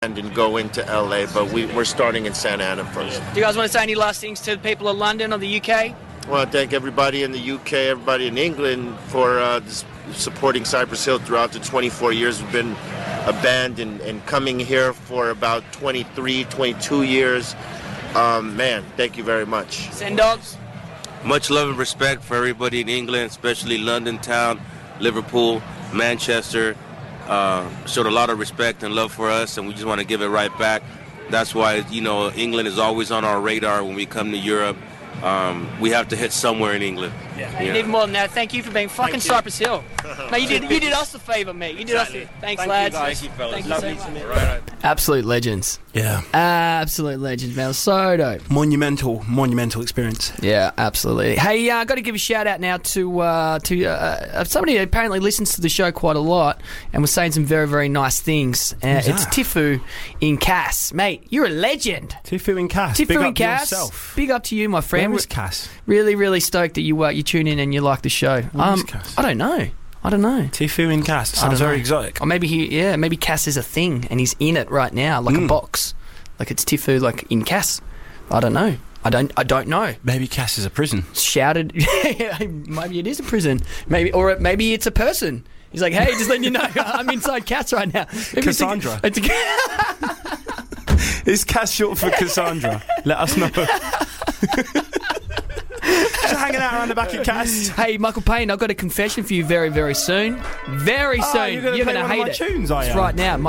and go into LA, but we're starting in Santa Ana first. Do you guys want to say any last things to the people of London or the UK? I want to thank everybody in the UK, everybody in England for supporting Cypress Hill throughout the 24 years we've been a band, and coming here for about 23, 22 years. Man, thank you very much. Send Dogs? Much love and respect for everybody in England, especially London town, Liverpool, Manchester. Showed a lot of respect and love for us, and we just want to give it right back. That's why, England is always on our radar when we come to Europe. We have to hit somewhere in England. Yeah. Even more than that, thank you for being fucking Cypress Hill. Mate, you did us a favour, mate. You did us a... Thanks, lads. Thank you, fellas. Thank you Lovely so to meet you. much. Absolute legends. Yeah. Absolute legends, man. So dope. Monumental experience. Yeah, absolutely. Hey, I got to give a shout out now to somebody who apparently listens to the show quite a lot and was saying some very, very nice things. It's Tifu in Cass. Mate, you're a legend. Tifu in Cass. Tifu Big in up Cass. yourself. Big up to you, my friend. Where is Cass? Really, really stoked that you tune in and you like the show. Where is Cass? I don't know. Tifu in Cass. Sounds very exotic. Or maybe Cass is a thing and he's in it right now, like a box. Like it's Tifu, like in Cass. I don't know. I don't know. Maybe Cass is a prison. Shouted. Maybe it is a prison. Maybe it's a person. He's like, hey, just letting you know, I'm inside Cass right now. Maybe Cassandra. Is Cass short for Cassandra? Let us know. Just hanging out around the back of Cass. Hey, Michael Payne, I've got a confession for you very, very soon. Very soon. You're going to hate my it. tunes, are you? It's right now.